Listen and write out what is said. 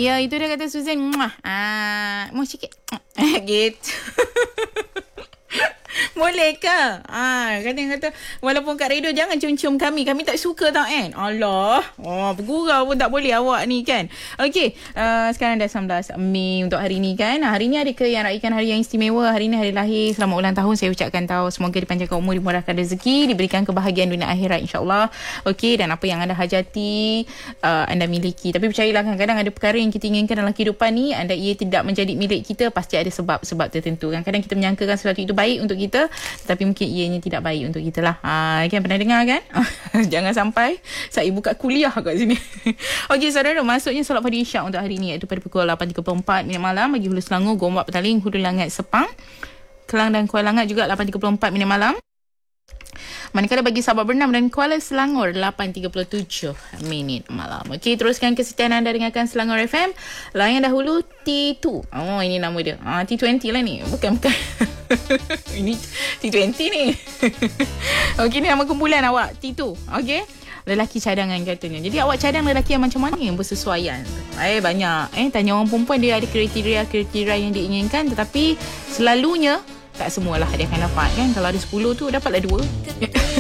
Ya, itu dia kata Susan. Mau sikit. Gitu. Boleh ke? Kata walaupun kat radio jangan cium-cium kami. Kami tak suka tau kan. Allah. Bergurau pun tak boleh awak ni kan. Okey. Sekarang dah 19 Mei untuk hari ni kan. Hari ni ada ke yang raikan hari yang istimewa. Hari ni hari lahir. Selamat ulang tahun saya ucapkan tau. Semoga dipanjangkan umur, dimurahkan rezeki, diberikan kebahagiaan dunia akhirat insyaAllah. Okey. Dan apa yang anda hajati, anda miliki. Tapi percayalah kadang-kadang ada perkara yang kita inginkan dalam kehidupan ni. Ia tidak menjadi milik kita. Pasti ada sebab-sebab tertentu. Kadang-kadang kita menyangkakan sesuatu itu baik untuk kita, tetapi mungkin ianya tidak baik untuk kita lah. Kan pernah dengar kan? Jangan sampai saya buka kuliah kat sini. Okey saudara, masuknya solat pagi isyak untuk hari ni iaitu pada pukul 8.34 minit malam bagi Hulu Selangor, Gombak, Petaling, Hulu Langat, Sepang, Kelang dan Kuala Langat juga 8.34 minit malam. Manakala bagi Sabah, Bernam dan Kuala Selangor 8.37 minit malam. Okey, teruskan kesetiaan anda dengarkan Selangor FM. Layan dahulu T2. Ini nama dia. T20 lah ni. Bukan. Ini T20 ni. Okey, ni nama kumpulan awak T2. Okey. Lelaki cadangan katanya. Jadi awak cadang lelaki yang macam mana yang bersesuaian? Banyak. Tanya orang perempuan, dia ada kriteria yang diinginkan, tetapi selalunya tak semualah dia akan dapat kan. Kalau ada 10 tu dapatlah 2.